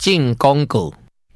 进广告。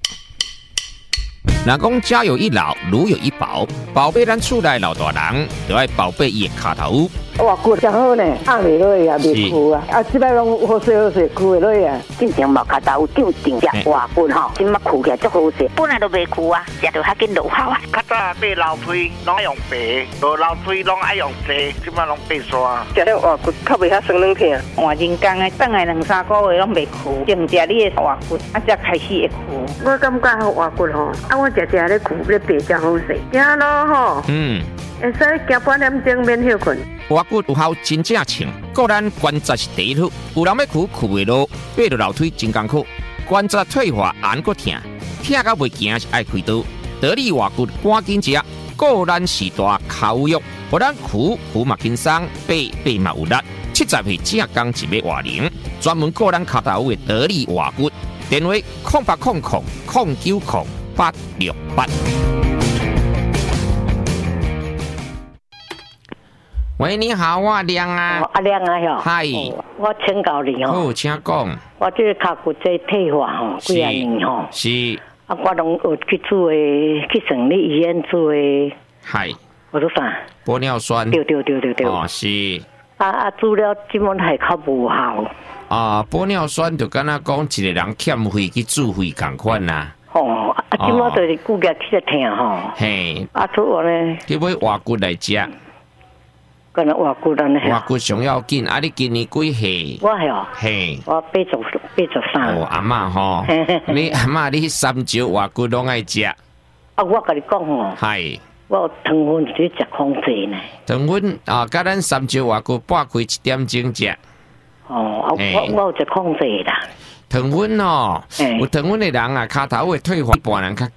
若讲家有一老，如有一宝，宝贝咱厝内老大人，就要宝贝伊的脚头。 哇，骨真好呢，压袂落啊，袂枯啊，即摆拢好势好势，枯袂落啊。 正常毛脚头有定只活骨吼，即马枯起来足好势，本来都袂枯啊，食着较紧落效啊。 较早买老腿拢爱用白，无老腿拢爱用细，即马拢白刷。 食了活骨较袂遐酸软疼。 换人工的，等来2-3个月拢袂枯，净食你的活骨，才开始会枯。 我感觉活骨吼，我食咧枯咧白真好势，行路吼。会使行半点钟免休困。 活骨有效真正称，个咱关节是第一处，有人要枯袂落，爬着楼梯真艰苦，关节退化按搁疼，疼到袂行是爱开刀。得力活骨赶紧食，个咱是大口药，互咱枯嘛轻松，爬嘛有力。70岁正刚一尾活龄，专门个咱脚头的得力活骨，电话0800090868。喂，你好，我亮啊。 阿亮啊，哟。 嗨。 我请教你吼。 好，请讲。 我这个脚骨这退化吼，几啊年吼。 是。 我拢有去做诶，去省立医院做诶。 嗨。 我做啥？ 玻尿酸。 对。 哦，是。 做了基本还较无效。 玻尿酸就敢若讲一个人欠费去煮费共款啦。 哦，即马就是骨骼起疼吼。 嘿。 做我呢？ 去买活骨来食。 跟活骨安尼。 活骨上要紧，你今年几岁？ 我系哦。 嘿。 我83。 哦，阿嬷吼，你阿嬷你3招活骨拢爱食。 我甲你讲哦。 系。 我糖分只食控制呢。 糖分甲咱3招活骨半开1点钟食。 我有食控制啦。 糖分有糖分的人脚头会退化，一般人较